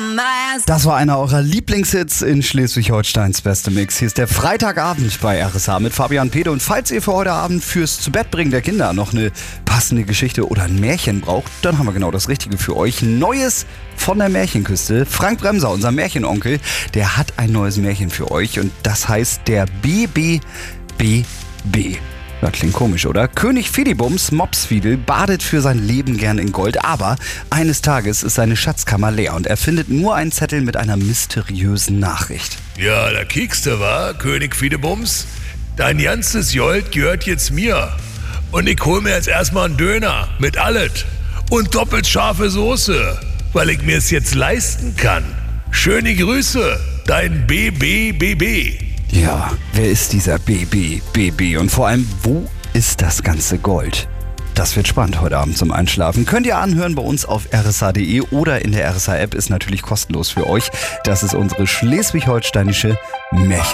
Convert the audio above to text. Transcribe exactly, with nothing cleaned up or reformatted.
Das war einer eurer Lieblingshits in Schleswig-Holsteins beste Mix. Hier ist der Freitagabend bei R S H mit Fabian Pede. Und falls ihr für heute Abend fürs Zubettbringen der Kinder noch eine passende Geschichte oder ein Märchen braucht, dann haben wir genau das Richtige für euch. Neues von der Märchenküste. Frank Bremser, unser Märchenonkel, der hat ein neues Märchen für euch und das heißt der B B B B. Ja, klingt komisch, oder? König Fidibums, Mopsfiedel, badet für sein Leben gern in Gold, aber eines Tages ist seine Schatzkammer leer und er findet nur einen Zettel mit einer mysteriösen Nachricht. Ja, da kiekst du, wa, König Fidibums? Dein ganzes Gold gehört jetzt mir. Und ich hol mir jetzt erstmal einen Döner mit allet und doppelt scharfe Soße, weil ich mir es jetzt leisten kann. Schöne Grüße, dein B B B B. Ja, wer ist dieser B B B B und vor allem, wo ist das ganze Gold? Das wird spannend heute Abend zum Einschlafen. Könnt ihr anhören bei uns auf r s h punkt d e oder in der R S H-App, ist natürlich kostenlos für euch. Das ist unsere schleswig-holsteinische Märchen.